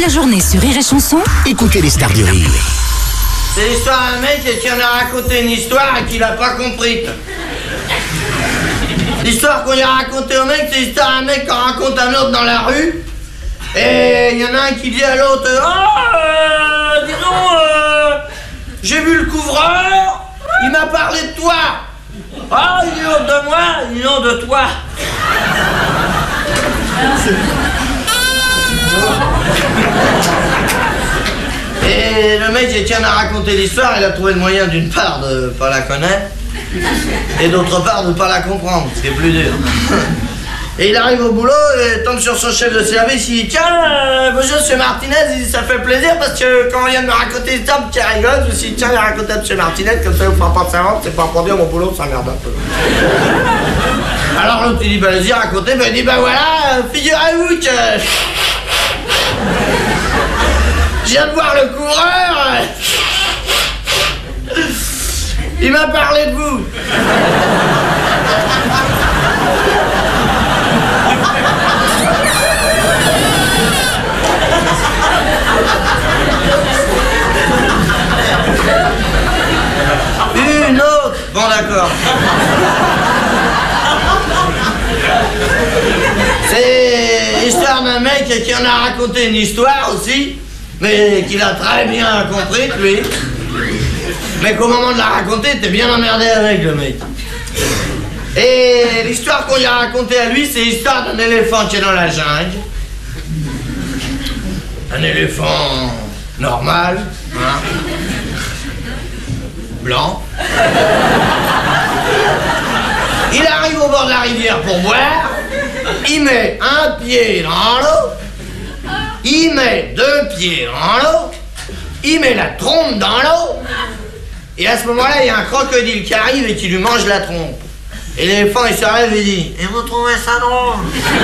la journée sur Rire et Chanson, écoutez les stars du rire. C'est l'histoire d'un mec qui en a raconté une histoire et qu'il n'a pas compris. L'histoire qu'on lui a racontée au mec, c'est l'histoire d'un mec qui en raconte un autre dans la rue. Et il y en a un qui dit à l'autre: oh, dis donc, j'ai vu le couvreur, il m'a parlé de toi. Ah, il dit non de moi, il dit non de toi. Et le mec qui en a raconté l'histoire, il a trouvé le moyen d'une part de pas la connaître et d'autre part de ne pas la comprendre, ce qui est plus dur. Et il arrive au boulot et tombe sur son chef de service, il dit: tiens, bonjour monsieur Martinez, il dit: ça fait plaisir parce que quand on vient de me raconter l'histoire, qui rigole, je me suis dit: tiens, il a raconté à monsieur Martinez, comme ça il ne fera pas de savoir, c'est pas pour dire mon boulot, ça merde un peu. Alors l'autre il dit: bah vas-y racontez, bah il dit: bah voilà, figurez-vous que je viens de voir le coureur, il m'a parlé de vous. Une autre. Bon d'accord. C'est l'histoire d'un mec qui en a raconté une histoire aussi, mais qu'il a très bien compris lui. Mais qu'au moment de la raconter, t'es bien emmerdé avec le mec. Et l'histoire qu'on lui a racontée à lui, c'est l'histoire d'un éléphant qui est dans la jungle. Un éléphant normal, hein, blanc. Il arrive au bord de la rivière pour boire. Il met un pied dans l'eau. Il met deux pieds dans l'eau. Il met la trompe dans l'eau. Et à ce moment-là, il y a un crocodile qui arrive et qui lui mange la trompe. Et l'éléphant, il se relève et dit: et vous trouvez ça drôle?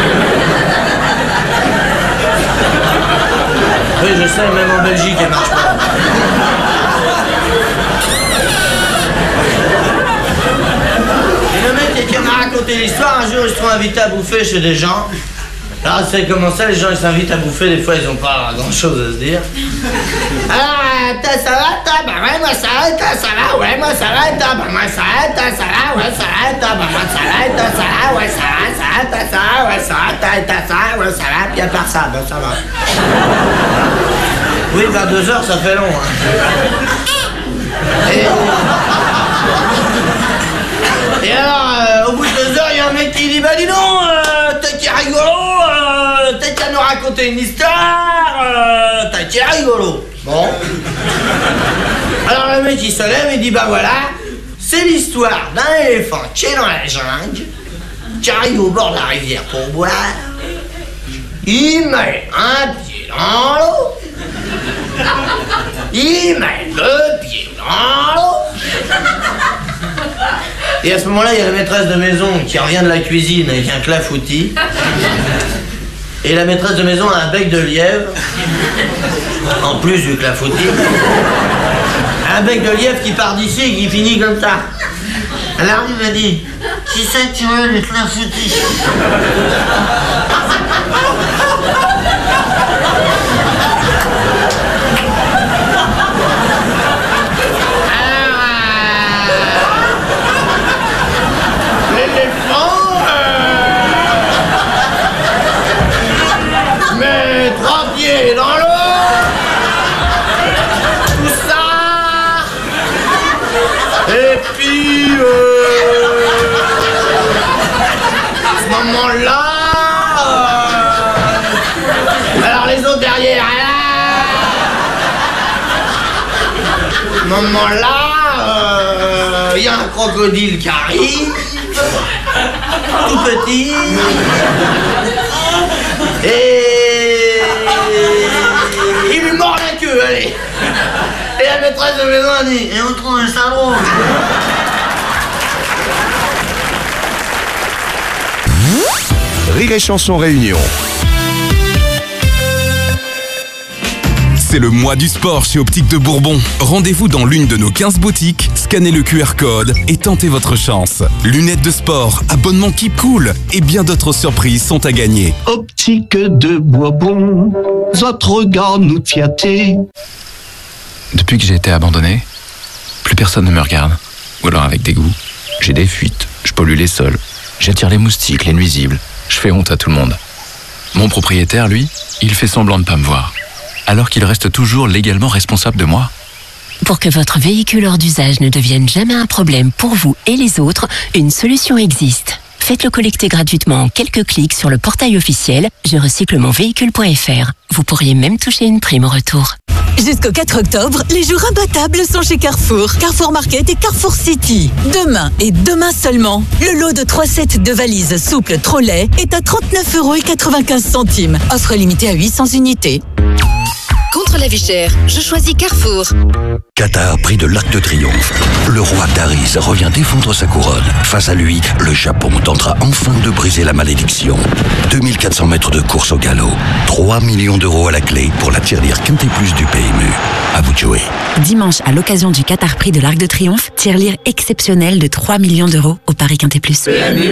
Oui, je sais, même en Belgique, elle marche pas. Et le mec qui m'a raconté l'histoire, un jour, il se trouve invité à bouffer chez des gens. Alors, c'est comment ça, les gens, ils s'invitent à bouffer, des fois, ils ont pas grand-chose à se dire. Ah, ça va, toi? Bah ouais, moi ça va, toi, ça va, ouais, moi ça va, toi, bah moi ça va, toi, ça va, ouais, ça va, toi, bah moi ça va, toi, ça va, ouais, ça va, toi, ça va, ouais, ça va, toi, ça va, ouais, ça va, puis à part ça, bah ça va. Oui, 22 heures, ça fait long, hein. Et alors, au bout de 2 heures, il y a un mec qui dit: bah dis donc, t'es qui est rigolo, t'es qu'à nous raconter une histoire, t'es qui est rigolo. Bon. Alors le mec il se lève et dit: bah voilà, c'est l'histoire d'un éléphant qui est dans la jungle, qui arrive au bord de la rivière pour boire. Il met un pied dans l'eau. Il met deux pieds dans l'eau. Et à ce moment-là, il y a la maîtresse de maison qui revient de la cuisine avec un clafoutis. Et la maîtresse de maison a un bec de lièvre, en plus du clafoutis. Un bec de lièvre qui part d'ici et qui finit comme ça. Elle arrive et dit: qui c'est qui veut le clafoutis? Dans l'eau, tout ça, et puis à ce moment-là, alors les autres derrière, à ce moment-là, il y a un crocodile qui arrive, tout petit, et il lui mord la queue, allez. Et la maîtresse de maison a dit: et on trouve ça drôle. Rire et Chanson Réunion. C'est le mois du sport chez Optique de Bourbon. Rendez-vous dans l'une de nos 15 boutiques, scannez le QR code et tentez votre chance. Lunettes de sport, abonnement Keep Cool et bien d'autres surprises sont à gagner. Optique de Bourbon. votre regard nous fierté. Depuis que j'ai été abandonné, plus personne ne me regarde. Ou alors avec dégoût. J'ai des fuites, je pollue les sols, j'attire les moustiques, les nuisibles, je fais honte à tout le monde. Mon propriétaire, lui, il fait semblant de pas me voir, alors qu'il reste toujours légalement responsable de moi. Pour que votre véhicule hors d'usage ne devienne jamais un problème pour vous et les autres, une solution existe. Faites-le collecter gratuitement en quelques clics sur le portail officiel je-recycle-mon-véhicule.fr. Vous pourriez même toucher une prime au retour. Jusqu'au 4 octobre, les jours imbattables sont chez Carrefour. Carrefour Market et Carrefour City. Demain et demain seulement, le lot de 3 sets de valises souples Trolley est à 39,95 €. Offre limitée à 800 unités. Contre la vie chère, je choisis Carrefour. Qatar, prix de l'Arc de Triomphe. Le roi Taris revient défendre sa couronne. Face à lui, le Japon tentera enfin de briser la malédiction. 2400 mètres de course au galop. 3 millions d'euros à la clé pour la tirelire Quintet Plus du PMU. À vous de jouer. Dimanche, à l'occasion du Qatar Prix de l'Arc de Triomphe, tirelire exceptionnelle de 3 millions d'euros au Paris Quintet Plus. PMU.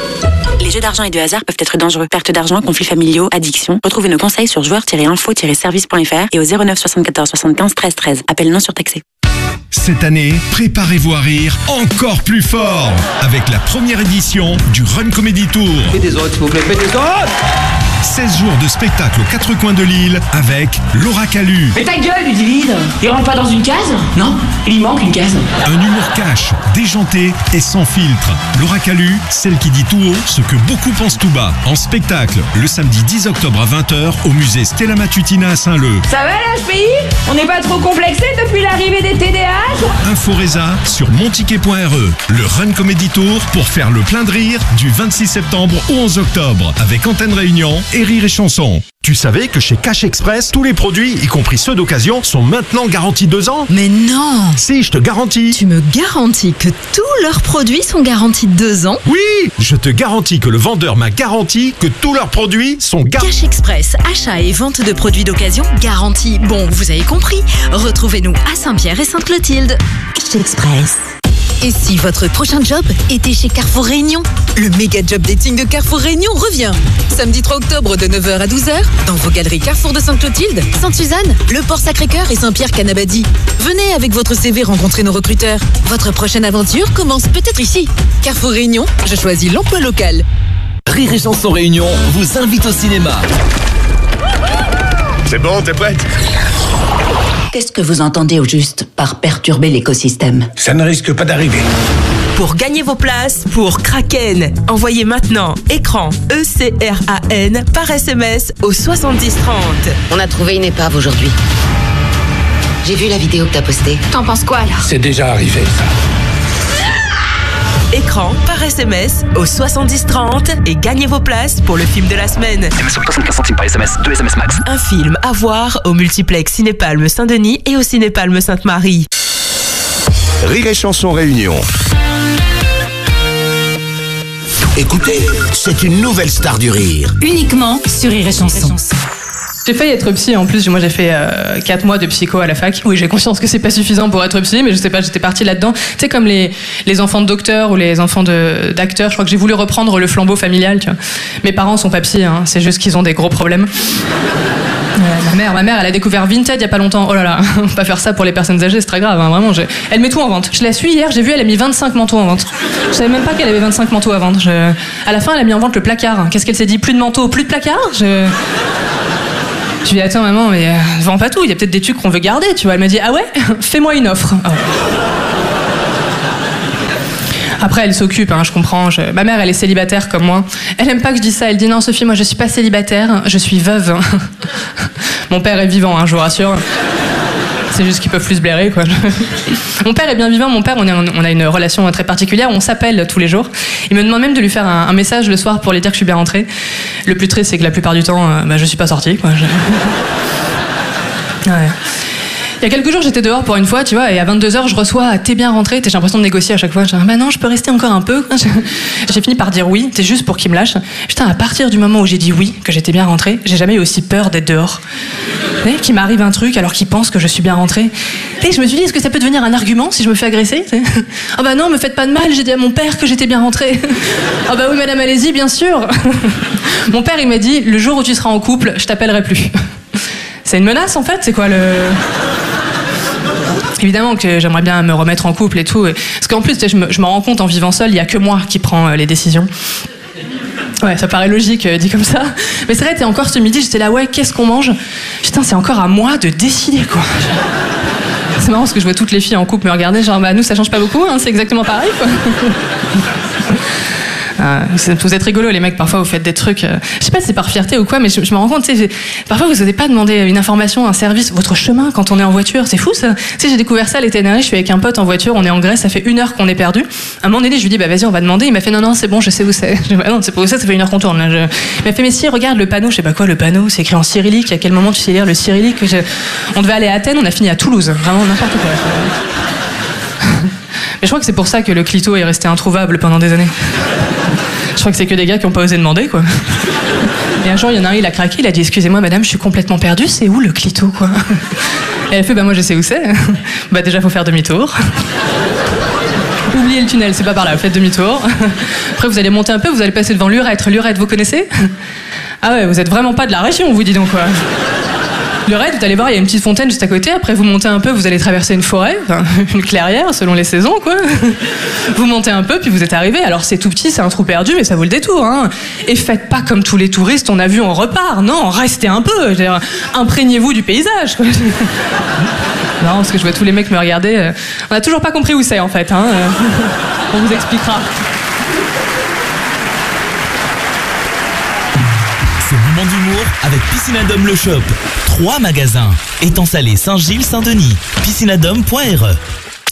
Les jeux d'argent et de hasard peuvent être dangereux. Perte d'argent, conflits familiaux, addiction. Retrouvez nos conseils sur joueurs-info-service.fr et au 09 74 75 13 13. Appel non surtaxé. Cette année, préparez-vous à rire encore plus fort avec la première édition du Run Comedy Tour. Faites des autres, s'il vous plaît, faites des autres. 16 jours de spectacle aux 4 coins de l'île avec Laura Calu. Mais ta gueule, Ludivine! Il rentre pas dans une case? Non, il lui manque une case. Un humour cash, déjanté et sans filtre. Laura Calu, celle qui dit tout haut ce que beaucoup pensent tout bas. En spectacle, le samedi 10 octobre à 20h au musée Stella Matutina à Saint-Leu. Ça va l'HPI? On n'est pas trop complexé depuis l'arrivée des TDAH? Inforesa sur monticket.re. Le Run Comedy Tour pour faire le plein de rire du 26 septembre au 11 octobre avec Antenne Réunion et Rire et Chanson. Tu savais que chez Cash Express, tous les produits, y compris ceux d'occasion, sont maintenant garantis 2 ans? Mais non! Si, je te garantis. Tu me garantis que tous leurs produits sont garantis 2 ans? Oui! Je te garantis que le vendeur m'a garanti que tous leurs produits sont garantis. Cash Express, achat et vente de produits d'occasion garantis. Bon, vous avez compris. Retrouvez-nous à Saint-Pierre et Sainte-Clotilde. Cash Express. Et si votre prochain job était chez Carrefour Réunion? Le méga job dating de Carrefour Réunion revient. Samedi 3 octobre de 9h à 12h dans vos galeries Carrefour de Sainte-Clotilde, Sainte-Suzanne, Le Port Sacré-Cœur et Saint-Pierre-Canabadie. Venez avec votre CV rencontrer nos recruteurs. Votre prochaine aventure commence peut-être ici. Carrefour Réunion, je choisis l'emploi local. Rire et Chanson Réunion vous invite au cinéma. C'est bon, t'es prête? Qu'est-ce que vous entendez au juste par perturber l'écosystème? Ça ne risque pas d'arriver. Pour gagner vos places pour Kraken, envoyez maintenant écran ECRAN par SMS au 7030. On a trouvé une épave aujourd'hui. J'ai vu la vidéo que t'as postée. T'en penses quoi, là? C'est déjà arrivé, ça. Écran par SMS au 7030 et gagnez vos places pour le film de la semaine. SMS 75 centimes par SMS, 2 SMS max. Un film à voir au multiplex Cinépalme Saint-Denis et au Cinépalme Sainte-Marie. Rire et Chanson Réunion. Écoutez, c'est une nouvelle star du rire. Uniquement sur Rire et Chanson. J'ai failli être psy en plus, moi j'ai fait 4 mois de psycho à la fac. Oui, j'ai conscience que c'est pas suffisant pour être psy, mais je sais pas, j'étais partie là-dedans. Tu sais, comme les enfants de docteurs ou les enfants d'acteurs, je crois que j'ai voulu reprendre le flambeau familial, tu vois. Mes parents sont pas psy, hein, c'est juste qu'ils ont des gros problèmes. Ma mère, elle a découvert Vinted il y a pas longtemps. Oh là là, on peut pas faire ça pour les personnes âgées, c'est très grave, hein, vraiment. Elle met tout en vente. Je la suis hier, j'ai vu, elle a mis 25 manteaux en vente. Je savais même pas qu'elle avait 25 manteaux à vendre. À la fin, elle a mis en vente le placard. Qu'est-ce qu'elle s'est dit? Plus de manteaux, plus de placard? Je lui ai dit, attends maman, mais vends pas tout, il y a peut-être des trucs qu'on veut garder, tu vois. Elle m'a dit, ah ouais? Fais-moi une offre. Oh. Après, elle s'occupe, hein, je comprends. Ma mère, elle est célibataire comme moi. Elle aime pas que je dise ça. Elle dit, non Sophie, moi je suis pas célibataire, je suis veuve. Mon père est vivant, hein, je vous rassure. C'est juste qu'ils peuvent plus se blairer, quoi. Mon père est bien vivant. Mon père, on a une relation très particulière. On s'appelle tous les jours. Il me demande même de lui faire un message le soir pour lui dire que je suis bien rentrée. Le plus triste, c'est que la plupart du temps, je suis pas sortie, quoi. Ouais. Il y a quelques jours, j'étais dehors pour une fois, tu vois, et à 22h, je reçois « T'es bien rentrée ?» J'ai l'impression de négocier à chaque fois. Bah non, je peux rester encore un peu. J'ai fini par dire oui, c'est juste pour qu'il me lâche. Putain, à partir du moment où j'ai dit oui, que j'étais bien rentrée, j'ai jamais eu aussi peur d'être dehors. Qu'il m'arrive un truc alors qu'il pense que je suis bien rentrée. Et je me suis dit, est-ce que ça peut devenir un argument si je me fais agresser? Ah bah non, me faites pas de mal, j'ai dit à mon père que j'étais bien rentrée. Ah bah oui, madame, allez-y, bien sûr. Mon père, il m'a dit, le jour où tu seras en couple, je t'appellerai plus. C'est une menace en fait, c'est quoi le... Évidemment que j'aimerais bien me remettre en couple et tout. Parce qu'en plus, tu sais, je me rends compte en vivant seul, il n'y a que moi qui prends les décisions. Ouais, ça paraît logique dit comme ça. Mais c'est vrai, t'es encore ce midi, j'étais là, ouais, qu'est-ce qu'on mange? Putain, c'est encore à moi de décider, quoi. C'est marrant parce que je vois toutes les filles en couple me regarder, genre, bah nous, ça change pas beaucoup, hein, c'est exactement pareil, quoi. Vous êtes rigolos les mecs, parfois vous faites des trucs, je sais pas si c'est par fierté ou quoi, mais je me rends compte, parfois vous n'osez pas demander une information, un service, votre chemin quand on est en voiture, c'est fou ça. J'ai découvert ça l'été dernier, je suis avec un pote en voiture, on est en Grèce, ça fait 1 heure qu'on est perdu. À un moment donné, je lui dis bah vas-y on va demander, il m'a fait non c'est bon, je sais où c'est. Je dis, bah, non c'est pas où ça fait 1 heure qu'on tourne. Il m'a fait mais si regarde le panneau, je sais pas quoi le panneau, c'est écrit en cyrillique, à quel moment tu sais lire le cyrillique? On devait aller à Athènes, on a fini à Toulouse, vraiment n'importe quoi. Mais je crois que c'est pour ça que le clito est resté introuvable pendant des années. Je crois que c'est que des gars qui n'ont pas osé demander, quoi. Et un jour, il y en a un, il a craqué, il a dit « Excusez-moi, madame, je suis complètement perdu, c'est où le clito, quoi ?» Et elle fait « Bah moi, je sais où c'est. » Bah déjà, faut faire demi-tour. Oubliez le tunnel, c'est pas par là, faites demi-tour. Après, vous allez monter un peu, vous allez passer devant l'Urètre. L'Urètre, vous connaissez? Ah ouais, vous êtes vraiment pas de la région, vous dis donc, quoi. Le raid, vous allez voir, il y a une petite fontaine juste à côté. Après, vous montez un peu, vous allez traverser une forêt, enfin, une clairière, selon les saisons, quoi. Vous montez un peu, puis vous êtes arrivé. Alors, c'est tout petit, c'est un trou perdu, mais ça vaut le détour, hein. Et faites pas comme tous les touristes, on a vu, on repart. Non, restez un peu. Imprégnez-vous du paysage, quoi. Non, parce que je vois tous les mecs me regarder. On a toujours pas compris où c'est, en fait, hein. On vous expliquera. Ce moment d'humour avec Piscinadome Le Shop. 3 magasins. Étang Salé, Saint-Gilles, Saint-Denis. Piscinadome.re